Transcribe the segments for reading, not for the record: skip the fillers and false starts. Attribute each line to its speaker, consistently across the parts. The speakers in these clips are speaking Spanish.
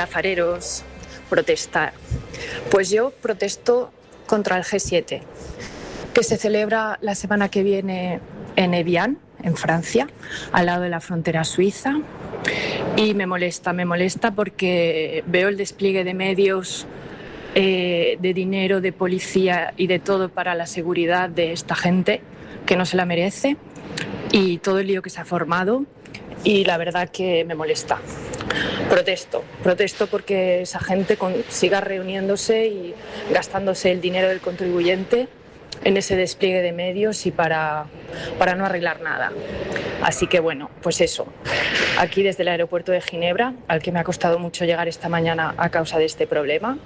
Speaker 1: Hola, fareros. Protestar. Pues yo protesto contra el G7, que se celebra la semana que viene en Evian, en Francia, al lado de la frontera suiza. Y me molesta porque veo el despliegue de medios, de dinero, de policía y de todo para la seguridad de esta gente que no se la merece, y todo el lío que se ha formado, y la verdad que me molesta. Protesto porque esa gente siga reuniéndose y gastándose el dinero del contribuyente en ese despliegue de medios y para no arreglar nada. Así que bueno, pues eso, aquí desde el aeropuerto de Ginebra, al que me ha costado mucho llegar esta mañana a causa de este problema,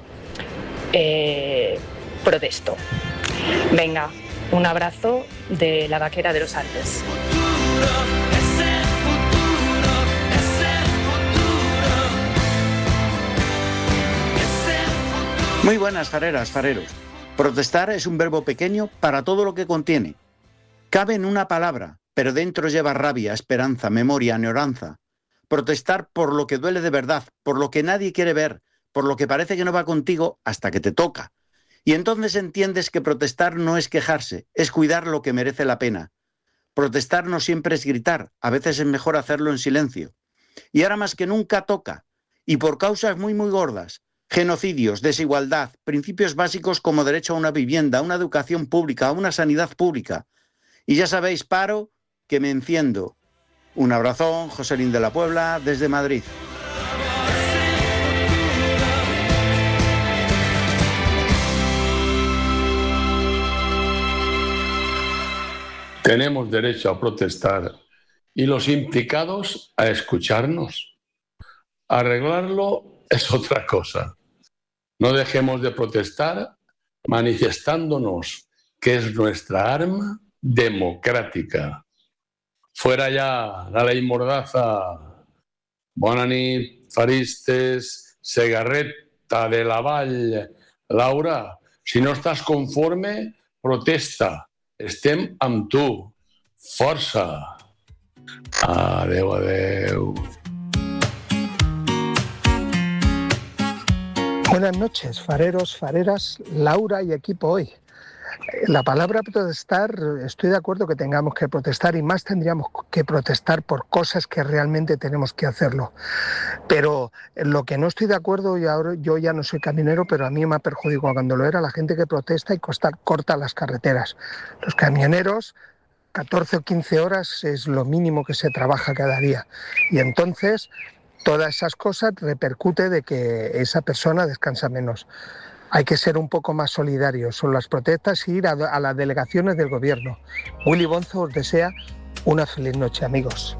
Speaker 1: protesto. Venga, un abrazo de la vaquera de los Alpes.
Speaker 2: Muy buenas, fareras, fareros. Protestar es un verbo pequeño para todo lo que contiene. Cabe en una palabra, pero dentro lleva rabia, esperanza, memoria, añoranza. Protestar por lo que duele de verdad, por lo que nadie quiere ver, por lo que parece que no va contigo hasta que te toca. Y entonces entiendes que protestar no es quejarse, es cuidar lo que merece la pena. Protestar no siempre es gritar, a veces es mejor hacerlo en silencio. Y ahora más que nunca toca, y por causas muy gordas. Genocidios, desigualdad, principios básicos como derecho a una vivienda, a una educación pública, a una sanidad pública. Y ya sabéis, paro, que me enciendo. Un abrazón, Joselín de la Puebla, desde Madrid.
Speaker 3: Tenemos derecho a protestar y los implicados a escucharnos. Arreglarlo es otra cosa. No dejemos de protestar manifestándonos, que es nuestra arma democrática. Fuera ya la ley Mordaza. Bona nit, faristes, Segarreta, de la Vall. Laura, si no estàs conforme, protesta. Estem amb tu. Força. Adeu, adeu.
Speaker 4: Buenas noches, fareros, fareras, Laura y equipo hoy. La palabra protestar, estoy de acuerdo que tengamos que protestar, y más tendríamos que protestar por cosas que realmente tenemos que hacerlo. Pero lo que no estoy de acuerdo, y ahora yo ya no soy camionero, pero a mí me ha perjudicado cuando lo era, la gente que protesta y corta las carreteras. Los camioneros, 14 o 15 horas es lo mínimo que se trabaja cada día. Y entonces todas esas cosas repercute de que esa persona descansa menos. Hay que ser un poco más solidarios son las protestas y ir a las delegaciones del gobierno. Willy Bonzo os desea una feliz noche, amigos.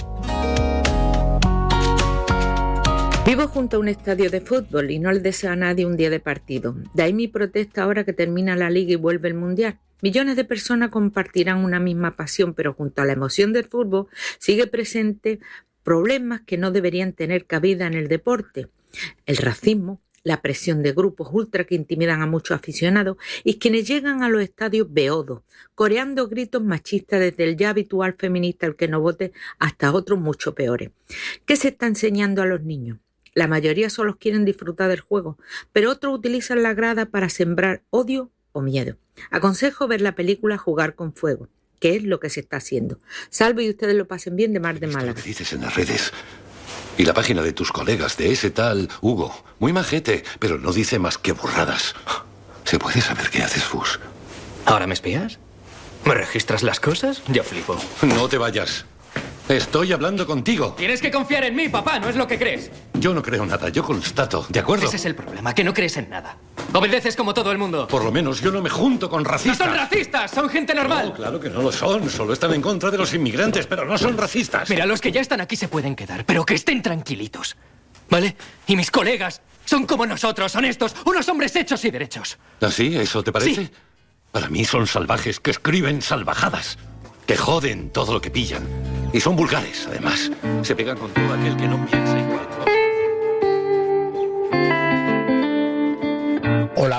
Speaker 5: Vivo junto a un estadio de fútbol y no le deseo a nadie un día de partido. De ahí mi protesta ahora que termina la Liga y vuelve el Mundial. Millones de personas compartirán una misma pasión, pero junto a la emoción del fútbol sigue presente problemas que no deberían tener cabida en el deporte. El racismo, la presión de grupos ultra que intimidan a muchos aficionados y quienes llegan a los estadios beodos, coreando gritos machistas desde el ya habitual feminista al que no vote hasta otros mucho peores. ¿Qué se está enseñando a los niños? La mayoría solo quieren disfrutar del juego, pero otros utilizan la grada para sembrar odio o miedo. Aconsejo ver la película Jugar con Fuego, que es lo que se está haciendo. Salve y ustedes lo pasen bien, de Mar de Málaga.
Speaker 6: ¿Qué dices en las redes? Y la página de tus colegas, de ese tal Hugo. Muy majete, pero no dice más que burradas. ¿Se puede saber qué haces, Fus?
Speaker 7: ¿Ahora me espías? ¿Me registras las cosas? Yo flipo.
Speaker 6: No te vayas. Estoy hablando contigo.
Speaker 7: Tienes que confiar en mí, papá, no es lo que crees.
Speaker 6: Yo no creo nada, yo constato, ¿de acuerdo?
Speaker 7: Ese es el problema, que no crees en nada. Obedeces como todo el mundo.
Speaker 6: Por lo menos yo no me junto con racistas.
Speaker 7: ¡No son racistas! ¡Son gente normal!
Speaker 6: No, claro que no lo son. Solo están en contra de los inmigrantes, pero no son racistas.
Speaker 7: Mira, los que ya están aquí se pueden quedar, pero que estén tranquilitos. ¿Vale? Y mis colegas son como nosotros, honestos, unos hombres hechos y derechos.
Speaker 6: ¿Ah, sí? ¿Eso te parece?
Speaker 7: Sí.
Speaker 6: Para mí son salvajes que escriben salvajadas, que joden todo lo que pillan. Y son vulgares, además. Se pegan con todo aquel que no piensa igual.
Speaker 8: Hola, buenas.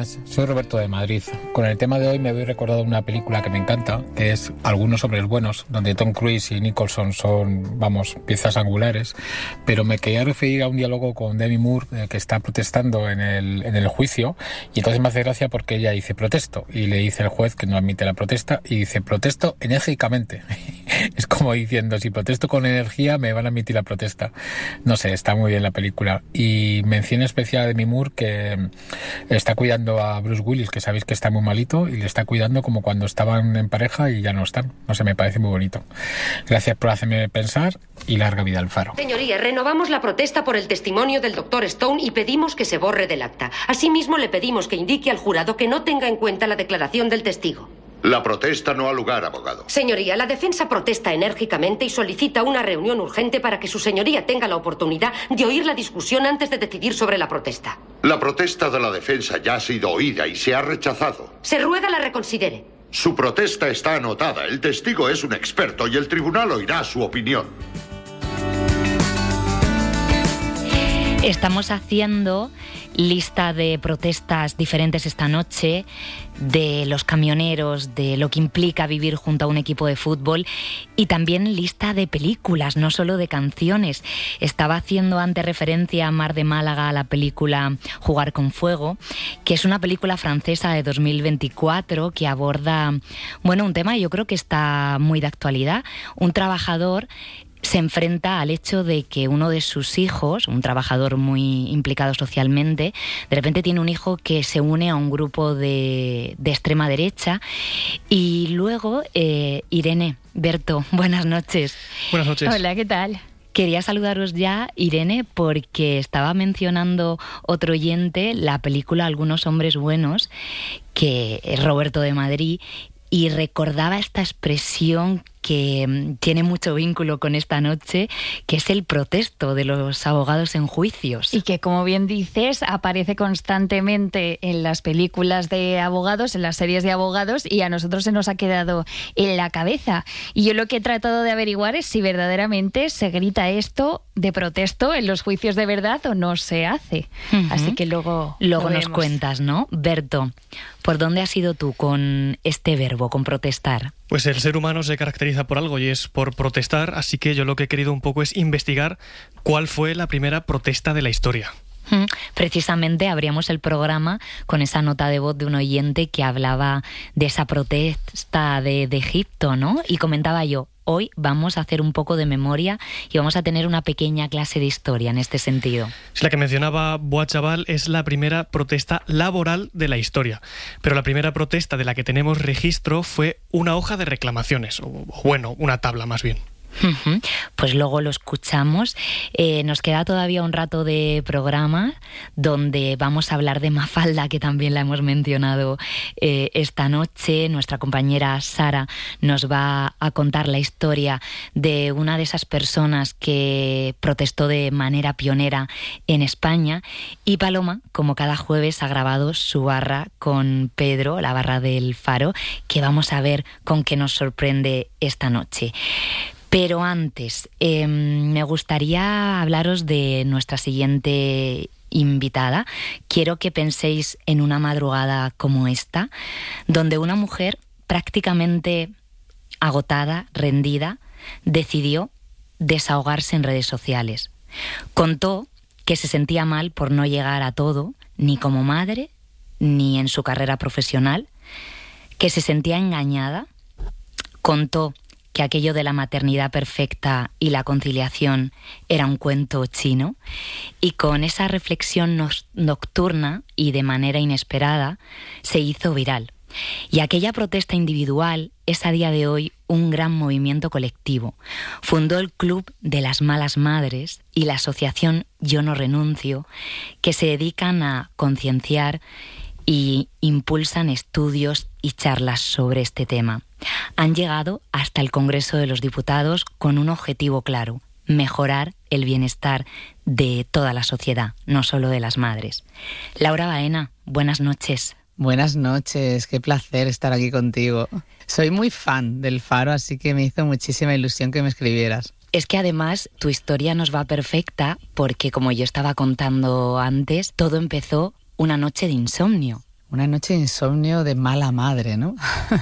Speaker 8: días, soy Roberto de Madrid. Con el tema de hoy me voy recordando una película que me encanta, que es Algunos hombres buenos, donde Tom Cruise y Nicholson son, piezas angulares, pero me quería referir a un diálogo con Demi Moore, que está protestando en el juicio, y entonces me hace gracia porque ella dice protesto, y le dice el juez que no admite la protesta, y dice protesto enérgicamente. Es como diciendo, si protesto con energía me van a admitir la protesta. No sé, está muy bien la película. Y mención especial a Demi Moore, que está cuidando a Bruce Willis, que sabéis que está muy malito, y le está cuidando como cuando estaban en pareja y ya no están. No sé, me parece muy bonito. Gracias por hacerme pensar y larga vida al Faro.
Speaker 9: Señoría, renovamos la protesta por el testimonio del Dr. Stone y pedimos que se borre del acta. Asimismo, le pedimos que indique al jurado que no tenga en cuenta la declaración del testigo.
Speaker 10: La protesta no ha lugar, abogado.
Speaker 9: Señoría, la defensa protesta enérgicamente y solicita una reunión urgente para que su señoría tenga la oportunidad de oír la discusión antes de decidir sobre la protesta.
Speaker 10: La protesta de la defensa ya ha sido oída y se ha rechazado.
Speaker 9: Se ruega la reconsidere.
Speaker 10: Su protesta está anotada. El testigo es un experto y el tribunal oirá su opinión.
Speaker 11: Estamos haciendo lista de protestas diferentes esta noche, de los camioneros, de lo que implica vivir junto a un equipo de fútbol, y también lista de películas, no solo de canciones. Estaba haciendo antes referencia a Mar de Málaga, a la película Jugar con Fuego, que es una película francesa de 2024 que aborda, un tema yo creo que está muy de actualidad. Un trabajador se enfrenta al hecho de que uno de sus hijos, un trabajador muy implicado socialmente, de repente tiene un hijo que se une a un grupo de extrema derecha. Y luego, Irene, Berto, buenas noches.
Speaker 12: Buenas noches.
Speaker 11: Hola, ¿qué tal? Quería saludaros ya, Irene, porque estaba mencionando otro oyente la película Algunos hombres buenos, que es Roberto de Madrid, y recordaba esta expresión que tiene mucho vínculo con esta noche, que es el protesto de los abogados en juicios.
Speaker 13: Y que, como bien dices, aparece constantemente en las películas de abogados, en las series de abogados, y a nosotros se nos ha quedado en la cabeza. Y yo lo que he tratado de averiguar es si verdaderamente se grita esto de protesto en los juicios de verdad o no se hace. Así que luego
Speaker 11: nos cuentas, ¿no? Berto, ¿por dónde has ido tú con este verbo, con protestar?
Speaker 12: Pues el ser humano se caracteriza por algo y es por protestar, así que yo lo que he querido un poco es investigar cuál fue la primera protesta de la historia.
Speaker 11: Precisamente abríamos el programa con esa nota de voz de un oyente que hablaba de esa protesta de Egipto, ¿no? Y comentaba yo, hoy vamos a hacer un poco de memoria y vamos a tener una pequeña clase de historia en este sentido.
Speaker 12: Sí, la que mencionaba Boachaval es la primera protesta laboral de la historia, pero la primera protesta de la que tenemos registro fue una hoja de reclamaciones, o una tabla más bien.
Speaker 11: Pues luego lo escuchamos. Nos queda todavía un rato de programa donde vamos a hablar de Mafalda, que también la hemos mencionado esta noche. Nuestra compañera Sara nos va a contar la historia de una de esas personas que protestó de manera pionera en España. Y Paloma, como cada jueves, ha grabado su barra con Pedro, la barra del Faro, que vamos a ver con qué nos sorprende esta noche. Pero antes, me gustaría hablaros de nuestra siguiente invitada. Quiero que penséis en una madrugada como esta, donde una mujer prácticamente agotada, rendida, decidió desahogarse en redes sociales. Contó que se sentía mal por no llegar a todo, ni como madre, ni en su carrera profesional, que se sentía engañada. Contó que aquello de la maternidad perfecta y la conciliación era un cuento chino, y con esa reflexión nocturna y de manera inesperada se hizo viral. Y aquella protesta individual es a día de hoy un gran movimiento colectivo. Fundó el Club de las Malas Madres y la asociación Yo No Renuncio, que se dedican a concienciar y impulsan estudios y charlas sobre este tema. Han llegado hasta el Congreso de los Diputados con un objetivo claro: mejorar el bienestar de toda la sociedad, no solo de las madres. Laura Baena, buenas noches.
Speaker 14: Buenas noches, qué placer estar aquí contigo. Soy muy fan del Faro, así que me hizo muchísima ilusión que me escribieras.
Speaker 11: Es que además tu historia nos va perfecta porque, como yo estaba contando antes, todo empezó una noche de insomnio.
Speaker 14: una noche de insomnio de mala madre, ¿no?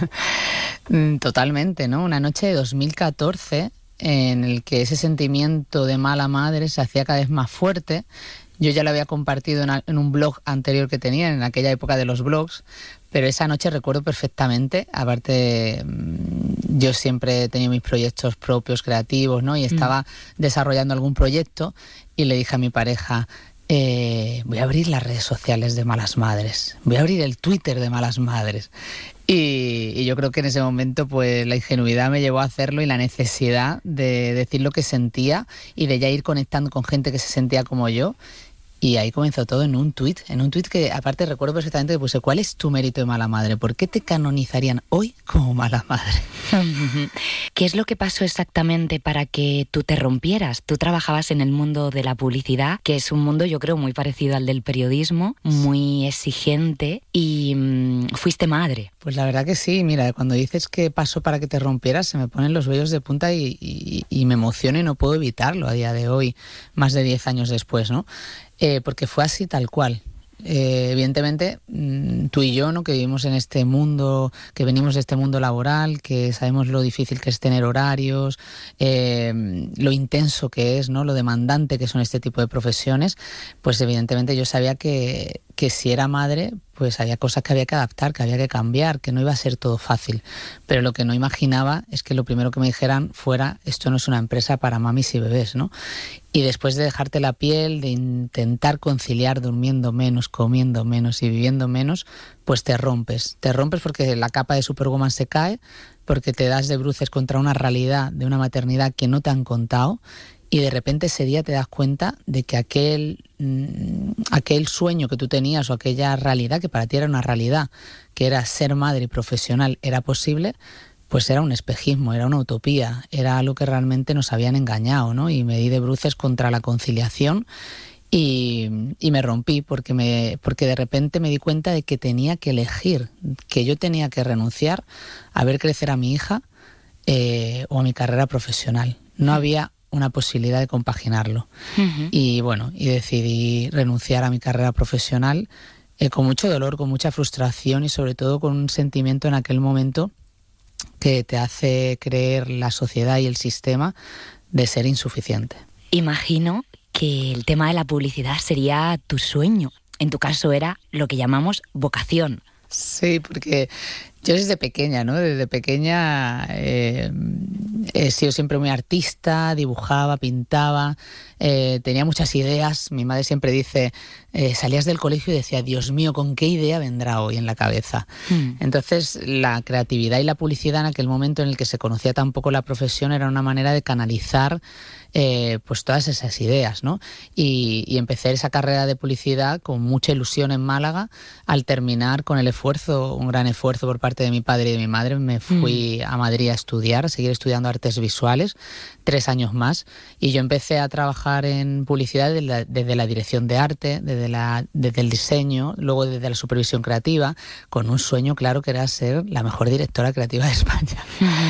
Speaker 14: Totalmente, ¿no? Una noche de 2014 en el que ese sentimiento de mala madre se hacía cada vez más fuerte. Yo ya lo había compartido en un blog anterior que tenía, en aquella época de los blogs, pero esa noche recuerdo perfectamente. Aparte, yo siempre he tenido mis proyectos propios, creativos, ¿no? Y estaba desarrollando algún proyecto y le dije a mi pareja, voy a abrir las redes sociales de Malas Madres, voy a abrir el Twitter de Malas Madres. Y yo creo que en ese momento pues la ingenuidad me llevó a hacerlo y la necesidad de decir lo que sentía y de ya ir conectando con gente que se sentía como yo. Y ahí comenzó todo en un tuit que aparte recuerdo perfectamente que puse, ¿cuál es tu mérito de mala madre? ¿Por qué te canonizarían hoy como mala madre?
Speaker 11: ¿Qué es lo que pasó exactamente para que tú te rompieras? Tú trabajabas en el mundo de la publicidad, que es un mundo yo creo muy parecido al del periodismo, muy exigente, y fuiste madre.
Speaker 14: Pues la verdad que sí, mira, cuando dices qué pasó para que te rompieras, se me ponen los vellos de punta y me emociono y no puedo evitarlo a día de hoy, más de 10 años después, ¿no? Porque fue así tal cual. Evidentemente, tú y yo, ¿no? Que vivimos en este mundo, que venimos de este mundo laboral, que sabemos lo difícil que es tener horarios, lo intenso que es, ¿no? Lo demandante que son este tipo de profesiones, pues evidentemente yo sabía que si era madre, pues había cosas que había que adaptar, que había que cambiar, que no iba a ser todo fácil. Pero lo que no imaginaba es que lo primero que me dijeran fuera, esto no es una empresa para mamis y bebés, ¿no? Y después de dejarte la piel, de intentar conciliar durmiendo menos, comiendo menos y viviendo menos, pues te rompes. Te rompes porque la capa de Superwoman se cae, porque te das de bruces contra una realidad de una maternidad que no te han contado. Y de repente ese día te das cuenta de que aquel sueño que tú tenías o aquella realidad que para ti era una realidad, que era ser madre y profesional, era posible, pues era un espejismo, era una utopía, era algo que realmente nos habían engañado, ¿no? Y me di de bruces contra la conciliación y me rompí porque de repente me di cuenta de que tenía que elegir, que yo tenía que renunciar a ver crecer a mi hija o a mi carrera profesional. No había una posibilidad de compaginarlo. Uh-huh. Y bueno, y decidí renunciar a mi carrera profesional con mucho dolor, con mucha frustración y sobre todo con un sentimiento en aquel momento que te hace creer la sociedad y el sistema de ser insuficiente.
Speaker 11: Imagino que el tema de la publicidad sería tu sueño. En tu caso era lo que llamamos vocación.
Speaker 14: Sí, porque yo desde pequeña, ¿no? Desde pequeña he sido siempre muy artista, dibujaba, pintaba, tenía muchas ideas. Mi madre siempre dice, salías del colegio y decía, Dios mío, ¿con qué idea vendrá hoy en la cabeza? Entonces, la creatividad y la publicidad en aquel momento en el que se conocía tan poco la profesión era una manera de canalizar pues todas esas ideas, ¿no? Y empecé esa carrera de publicidad con mucha ilusión en Málaga. Al terminar con el esfuerzo, un gran esfuerzo por parte de mi padre y de mi madre, me fui a Madrid a seguir estudiando artes visuales, 3 años más, y yo empecé a trabajar en publicidad desde la dirección de arte, desde el diseño, luego desde la supervisión creativa, con un sueño claro que era ser la mejor directora creativa de España.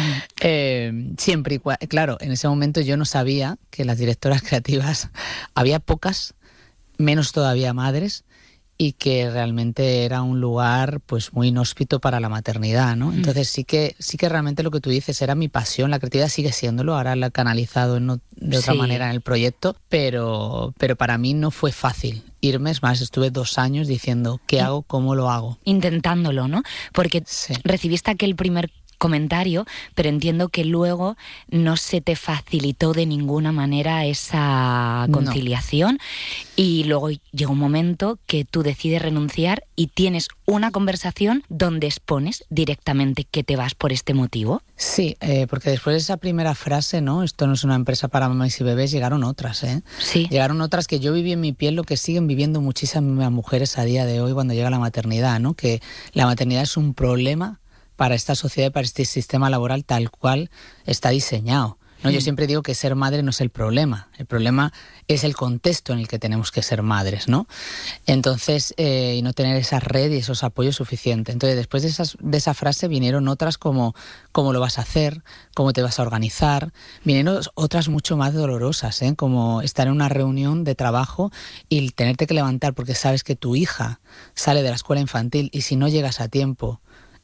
Speaker 14: Siempre, claro, en ese momento yo no sabía que las directoras creativas había pocas, menos todavía madres, y que realmente era un lugar pues muy inhóspito para la maternidad, ¿no? Entonces sí que realmente lo que tú dices era mi pasión, la creatividad sigue siéndolo, ahora la he canalizado de otra manera en el proyecto, pero para mí no fue fácil irme, es más, estuve 2 años diciendo ¿qué hago? ¿Cómo lo hago?
Speaker 11: Intentándolo, ¿no? Porque recibiste aquel primer comentario, pero entiendo que luego no se te facilitó de ninguna manera esa conciliación y luego llega un momento que tú decides renunciar y tienes una conversación donde expones directamente que te vas por este motivo.
Speaker 14: Sí, porque después de esa primera frase, ¿no? Esto no es una empresa para mamás y bebés, llegaron otras, ¿eh?
Speaker 11: Sí.
Speaker 14: Llegaron otras que yo viví en mi piel, lo que siguen viviendo muchísimas mujeres a día de hoy cuando llega la maternidad, ¿no? Que la maternidad es un problema para esta sociedad y para este sistema laboral tal cual está diseñado. ¿no? Yo siempre digo que ser madre no es el problema es el contexto en el que tenemos que ser madres, ¿no? Entonces, y no tener esa red y esos apoyos suficientes. Entonces, después de esa frase vinieron otras como cómo lo vas a hacer, cómo te vas a organizar. Vinieron otras mucho más dolorosas, como estar en una reunión de trabajo y tenerte que levantar porque sabes que tu hija sale de la escuela infantil y si no llegas a tiempo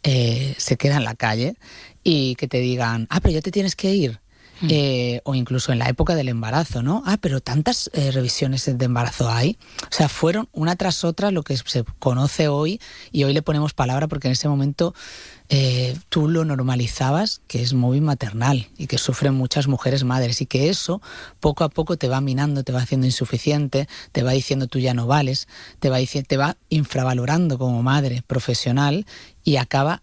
Speaker 14: se queda en la calle y que te digan, pero ya te tienes que ir. O incluso en la época del embarazo, ¿no? Pero tantas revisiones de embarazo hay. O sea, fueron una tras otra lo que se conoce hoy, y hoy le ponemos palabra porque en ese momento tú lo normalizabas, que es móvil maternal y que sufren muchas mujeres madres, y que eso poco a poco te va minando, te va haciendo insuficiente, te va diciendo tú ya no vales, te va infravalorando como madre profesional y acabas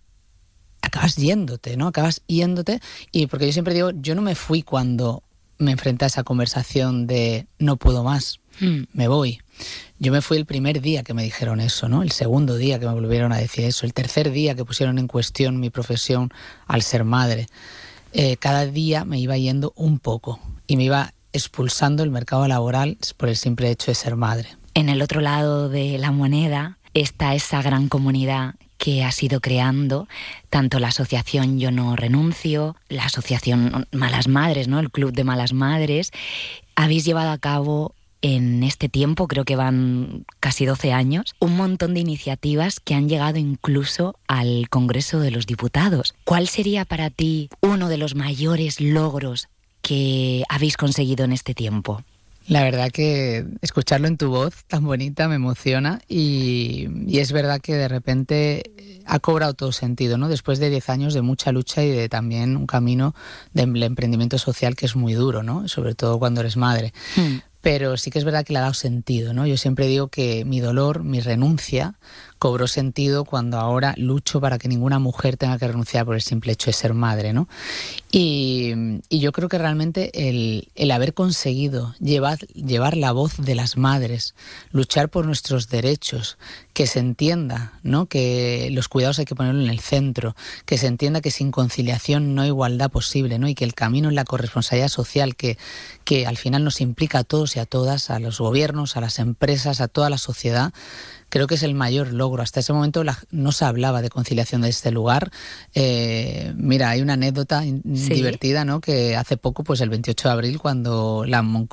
Speaker 14: yéndote, ¿no? Acabas yéndote, y porque yo siempre digo, yo no me fui cuando me enfrenté a esa conversación de no puedo más, me voy. Yo me fui el primer día que me dijeron eso, ¿no? El segundo día que me volvieron a decir eso, el tercer día que pusieron en cuestión mi profesión al ser madre. Cada día me iba yendo un poco y me iba expulsando el mercado laboral por el simple hecho de ser madre.
Speaker 11: En el otro lado de la moneda está esa gran comunidad que has ido creando, tanto la asociación Yo No Renuncio, la asociación Malas Madres, ¿no? El Club de Malas Madres. Habéis llevado a cabo en este tiempo, creo que van casi 12 años, un montón de iniciativas que han llegado incluso al Congreso de los Diputados. ¿Cuál sería para ti uno de los mayores logros que habéis conseguido en este tiempo?
Speaker 14: La verdad que escucharlo en tu voz tan bonita me emociona, y es verdad que de repente ha cobrado todo sentido, ¿no? Después de 10 años de mucha lucha y de también un camino de emprendimiento social que es muy duro, ¿no? Sobre todo cuando eres madre. Pero sí que es verdad que le ha dado sentido, ¿no? Yo siempre digo que mi dolor, mi renuncia, cobró sentido cuando ahora lucho para que ninguna mujer tenga que renunciar por el simple hecho de ser madre, ¿no? Y yo creo que realmente el haber conseguido llevar la voz de las madres, luchar por nuestros derechos, que se entienda, ¿no? Que los cuidados hay que ponerlo en el centro, que se entienda que sin conciliación no hay igualdad posible, ¿no? Y que el camino en la corresponsabilidad social que al final nos implica a todos y a todas, a los gobiernos, a las empresas, a toda la sociedad, creo que es el mayor logro. Hasta ese momento no se hablaba de conciliación de este lugar. Mira, hay una anécdota divertida, ¿no? Que hace poco, pues el 28 de abril, cuando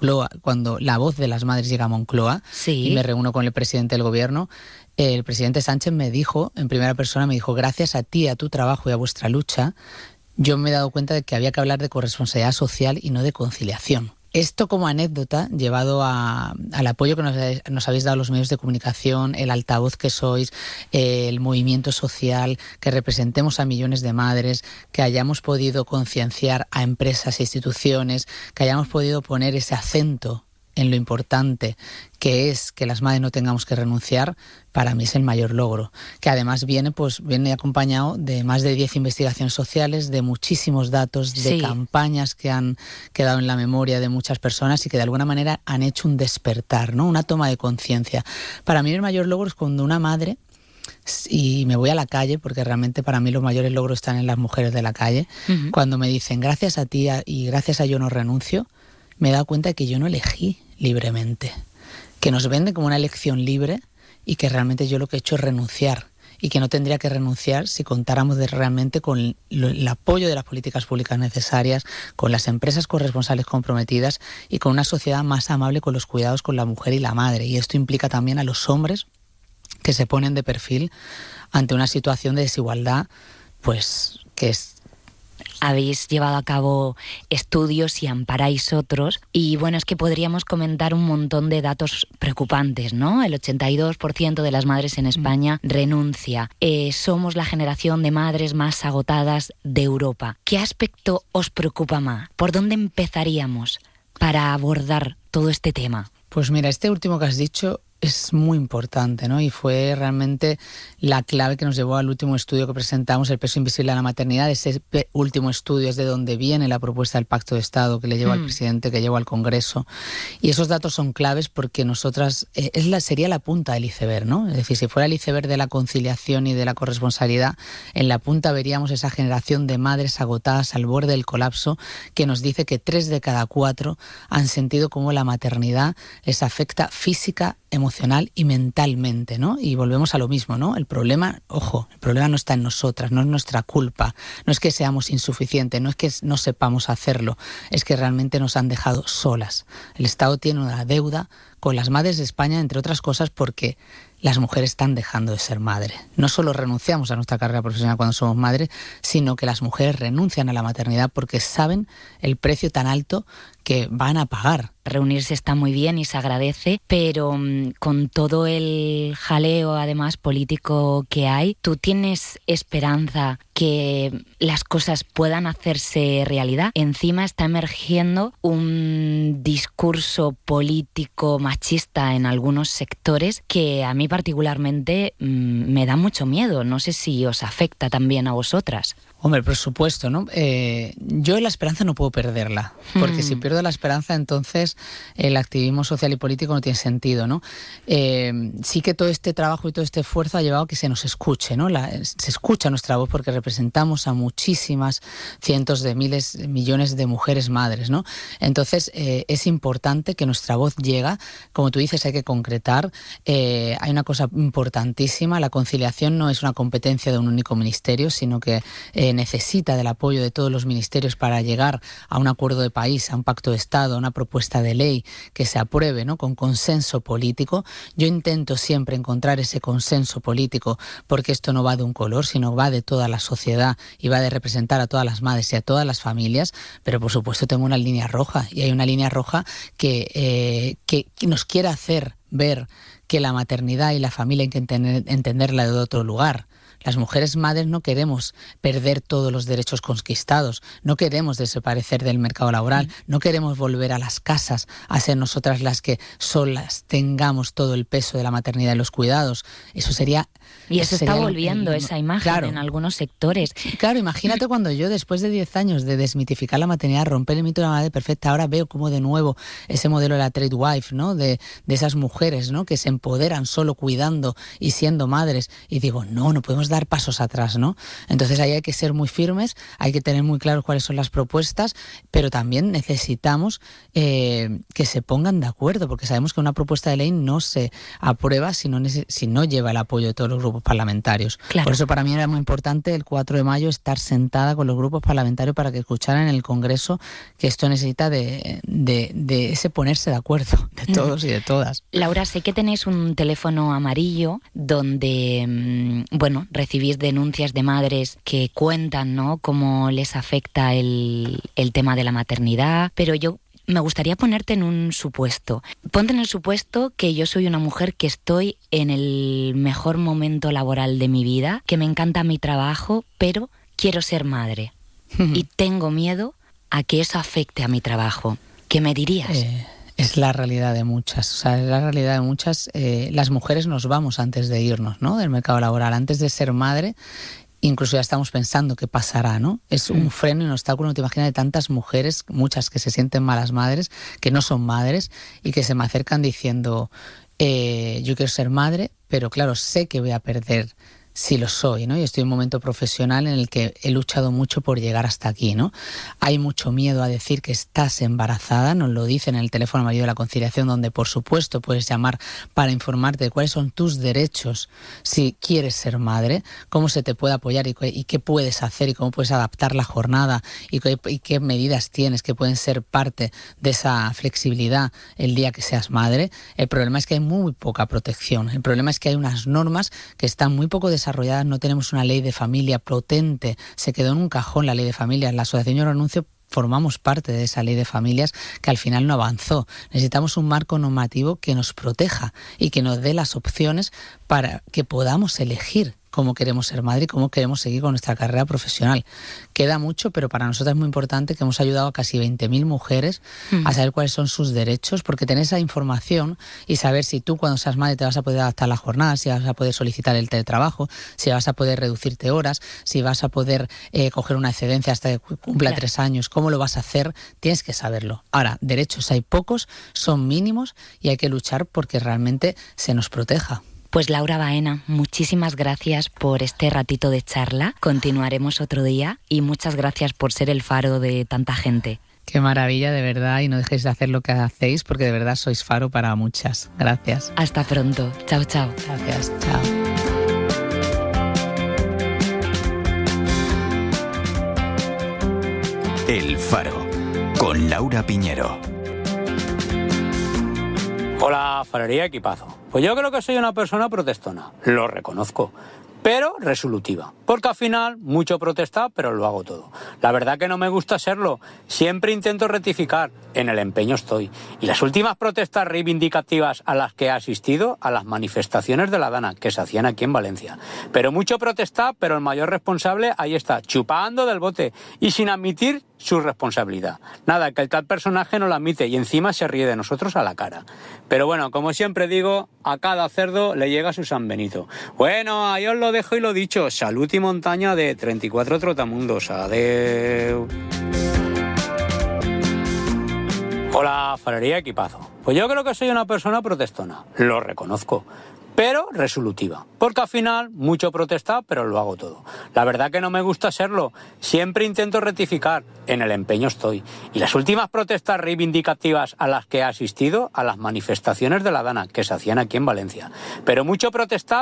Speaker 14: la voz de las madres llega a Moncloa, y me reúno con el presidente del gobierno, el presidente Sánchez me dijo, en primera persona, me dijo, gracias a ti, a tu trabajo y a vuestra lucha, yo me he dado cuenta de que había que hablar de corresponsabilidad social y no de conciliación. Esto como anécdota, llevado al apoyo que nos habéis dado los medios de comunicación, el altavoz que sois, el movimiento social, que representemos a millones de madres, que hayamos podido concienciar a empresas e instituciones, que hayamos podido poner ese acento en lo importante que es que las madres no tengamos que renunciar, para mí es el mayor logro, que además viene acompañado de más de 10 investigaciones sociales, de muchísimos datos, de campañas que han quedado en la memoria de muchas personas y que de alguna manera han hecho un despertar, ¿no? Una toma de conciencia. Para mí el mayor logro es cuando una madre, y me voy a la calle, porque realmente para mí los mayores logros están en las mujeres de la calle, cuando me dicen gracias a ti y gracias a Yo No Renuncio, me he dado cuenta de que yo no elegí libremente, que nos venden como una elección libre y que realmente yo lo que he hecho es renunciar, y que no tendría que renunciar si contáramos realmente con el apoyo de las políticas públicas necesarias, con las empresas corresponsables comprometidas y con una sociedad más amable con los cuidados con la mujer y la madre. Y esto implica también a los hombres que se ponen de perfil ante una situación de desigualdad, pues que es...
Speaker 11: Habéis llevado a cabo estudios y amparáis otros, y bueno, es que podríamos comentar un montón de datos preocupantes, ¿no? El 82% de las madres en España renuncia. Somos la generación de madres más agotadas de Europa. ¿Qué aspecto os preocupa más? ¿Por dónde empezaríamos para abordar todo este tema?
Speaker 14: Pues mira, este último que has dicho es muy importante, ¿no? Y fue realmente la clave que nos llevó al último estudio que presentamos, El peso invisible de la maternidad. Ese último estudio es de donde viene la propuesta del Pacto de Estado que le llevó al presidente, que llevó al Congreso. Y esos datos son claves porque nosotras, sería la punta del iceberg, ¿no? Es decir, si fuera el iceberg de la conciliación y de la corresponsabilidad, en la punta veríamos esa generación de madres agotadas al borde del colapso que nos dice que 3 de cada 4 han sentido cómo la maternidad les afecta física, emocional y mentalmente, ¿no? Y volvemos a lo mismo, ¿no? El problema, ojo, el problema no está en nosotras, no es nuestra culpa, no es que seamos insuficientes, no es que no sepamos hacerlo, es que realmente nos han dejado solas. El Estado tiene una deuda con las madres de España, entre otras cosas, porque las mujeres están dejando de ser madres. No solo renunciamos a nuestra carrera profesional cuando somos madres, sino que las mujeres renuncian a la maternidad porque saben el precio tan alto que van a pagar.
Speaker 11: Reunirse está muy bien y se agradece, pero con todo el jaleo además político que hay, ¿tú tienes esperanza que las cosas puedan hacerse realidad? Encima está emergiendo un discurso político machista en algunos sectores que a mí particularmente me da mucho miedo. No sé si os afecta también a vosotras.
Speaker 14: Hombre, por supuesto, ¿no? Yo la esperanza no puedo perderla, porque si pierdo la esperanza, entonces el activismo social y político no tiene sentido, ¿no? Sí que todo este trabajo y todo este esfuerzo ha llevado a que se nos escuche, ¿no? Se escucha nuestra voz porque representamos a muchísimas, cientos de miles, millones de mujeres madres, ¿no? Entonces es importante que nuestra voz llega. Como tú dices, hay que concretar. Hay una cosa importantísima: la conciliación no es una competencia de un único ministerio, sino que necesita del apoyo de todos los ministerios para llegar a un acuerdo de país, a un pacto de Estado, a una propuesta de ley que se apruebe, ¿no?, con consenso político. Yo intento siempre encontrar ese consenso político porque esto no va de un color, sino va de toda la sociedad y va de representar a todas las madres y a todas las familias, pero por supuesto tengo una línea roja, y hay una línea roja que nos quiere hacer ver que la maternidad y la familia hay que entenderla de otro lugar. Las mujeres madres no queremos perder todos los derechos conquistados, no queremos desaparecer del mercado laboral, no queremos volver a las casas a ser nosotras las que solas tengamos todo el peso de la maternidad y los cuidados. Eso sería...
Speaker 11: Y eso está volviendo, esa imagen, claro, en algunos sectores.
Speaker 14: Claro, imagínate cuando yo, después de 10 años de desmitificar la maternidad, romper el mito de la madre perfecta, ahora veo como de nuevo ese modelo de la trade wife, ¿no?, de esas mujeres, ¿no?, que se empoderan solo cuidando y siendo madres, y digo, no podemos dar pasos atrás, ¿no? Entonces ahí hay que ser muy firmes, hay que tener muy claro cuáles son las propuestas, pero también necesitamos que se pongan de acuerdo, porque sabemos que una propuesta de ley no se aprueba si no lleva el apoyo de todos los grupos parlamentarios. Claro. Por eso para mí era muy importante el 4 de mayo estar sentada con los grupos parlamentarios para que escucharan en el Congreso que esto necesita de ese ponerse de acuerdo de todos y de todas.
Speaker 11: Laura, sé que tenéis un teléfono amarillo donde, recibís denuncias de madres que cuentan, ¿no?, cómo les afecta el tema de la maternidad, pero yo me gustaría ponerte en un supuesto. Ponte en el supuesto que yo soy una mujer que estoy en el mejor momento laboral de mi vida, que me encanta mi trabajo, pero quiero ser madre. Y tengo miedo a que eso afecte a mi trabajo. ¿Qué me dirías?
Speaker 14: Es la realidad de muchas. O sea, es la realidad de muchas. Las mujeres nos vamos antes de irnos, ¿no?, del mercado laboral. Antes de ser madre, incluso ya estamos pensando qué pasará, ¿no? Es un freno y un obstáculo, no te imaginas, de tantas mujeres, muchas que se sienten malas madres, que no son madres y que se me acercan diciendo, yo quiero ser madre, pero claro, sé que voy a perder si lo soy, ¿no? Y estoy en un momento profesional en el que he luchado mucho por llegar hasta aquí, ¿no? Hay mucho miedo a decir que estás embarazada, nos lo dicen en el teléfono amarillo de la conciliación, donde por supuesto puedes llamar para informarte de cuáles son tus derechos si quieres ser madre, cómo se te puede apoyar y qué puedes hacer y cómo puedes adaptar la jornada y qué medidas tienes que pueden ser parte de esa flexibilidad el día que seas madre. El problema es que hay muy poca protección, el problema es que hay unas normas que están muy poco desarrolladas, no tenemos una ley de familia potente, se quedó en un cajón la ley de familias. La Asociación Yo Renuncio formamos parte de esa ley de familias que al final no avanzó. Necesitamos un marco normativo que nos proteja y que nos dé las opciones para que podamos elegir cómo queremos ser madre y cómo queremos seguir con nuestra carrera profesional. Queda mucho, pero para nosotros es muy importante que hemos ayudado a casi 20.000 mujeres a saber cuáles son sus derechos, porque tener esa información y saber si tú cuando seas madre te vas a poder adaptar la jornada, si vas a poder solicitar el teletrabajo, si vas a poder reducirte horas, si vas a poder coger una excedencia hasta que cumpla 3 años, cómo lo vas a hacer, tienes que saberlo. Ahora, derechos hay pocos, son mínimos y hay que luchar porque realmente se nos proteja.
Speaker 11: Pues Laura Baena, muchísimas gracias por este ratito de charla. Continuaremos otro día y muchas gracias por ser el faro de tanta gente.
Speaker 14: Qué maravilla, de verdad, y no dejéis de hacer lo que hacéis porque de verdad sois faro para muchas. Gracias.
Speaker 11: Hasta pronto. Chao, chao.
Speaker 14: Gracias. Chao.
Speaker 15: El Faro, con Laura Piñero.
Speaker 16: Hola, farería equipazo. Pues yo creo que soy una persona protestona, lo reconozco, pero resolutiva. Porque al final, mucho protestar, pero lo hago todo. La verdad que no me gusta serlo. Siempre intento rectificar. En el empeño estoy. Y las últimas protestas reivindicativas a las que he asistido, a las manifestaciones de la Dana, que se hacían aquí en Valencia. Pero mucho protestar, pero el mayor responsable ahí está, chupando del bote y sin admitir su responsabilidad. Nada, que el tal personaje no lo admite y encima se ríe de nosotros a la cara. Pero bueno, como siempre digo, a cada cerdo le llega su San Benito. Bueno, ahí os lo dejo y lo dicho. Salud y montaña de 34 trotamundos. Adeu. Hola, farería equipazo. Pues yo creo que soy una persona protestona, lo reconozco, pero resolutiva. Porque al final, mucho protestar, pero lo hago todo. La verdad que no me gusta serlo. Siempre intento rectificar. En el empeño estoy. Y las últimas protestas reivindicativas a las que he asistido, a las manifestaciones de la Dana, que se hacían aquí en Valencia. Pero mucho protestar,